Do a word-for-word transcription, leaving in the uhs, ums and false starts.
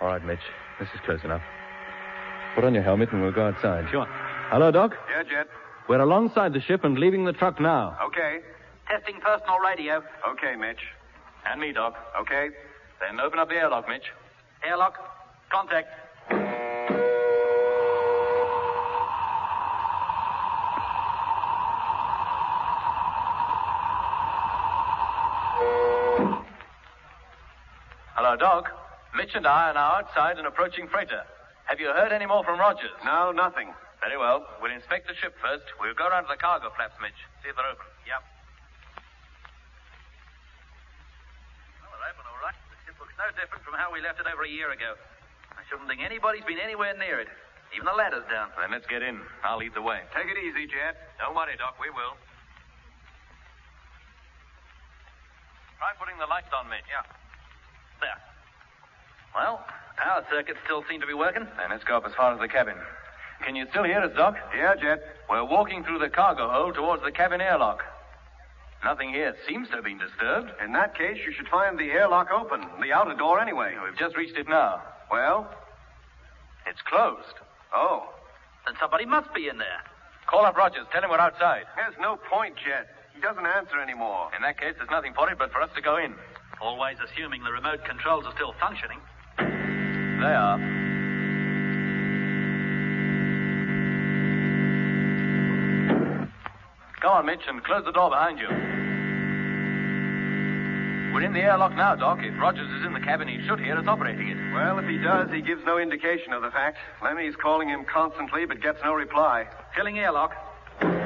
All right, Mitch. This is close enough. Put on your helmet and we'll go outside. Sure. Hello, Doc? Yeah, Jet. We're alongside the ship and leaving the truck now. Okay. Testing personal radio. Okay, Mitch. And me, Doc. Okay. Then open up the airlock, Mitch. Airlock. Contact. Hello, Doc. Mitch and I are now outside an approaching freighter. Have you heard any more from Rogers? No, nothing. Very well. We'll inspect the ship first. We'll go around to the cargo flaps, Mitch. See if they're open. Yep. Well, they're open, all right. The ship looks no different from how we left it over a year ago. I shouldn't think anybody's been anywhere near it. Even the ladder's down. Then let's get in. I'll lead the way. Take it easy, Jet. Don't worry, Doc. We will. Try putting the lights on, Mitch. Yeah. There. Well, power circuits still seem to be working. Then let's go up as far as the cabin. Can you still hear us, Doc? Yeah, Jet. We're walking through the cargo hold towards the cabin airlock. Nothing here seems to have been disturbed. In that case, you should find the airlock open. The outer door, anyway. We've just reached it now. Well? It's closed. Oh. Then somebody must be in there. Call up Rogers. Tell him we're outside. There's no point, Jet. He doesn't answer anymore. In that case, there's nothing for it but for us to go in. Always assuming the remote controls are still functioning. They are. Go on, Mitch, and close the door behind you. We're in the airlock now, Doc. If Rogers is in the cabin, he should hear us operating it. Well, if he does, he gives no indication of the fact. Lemmy's calling him constantly, but gets no reply. Filling airlock.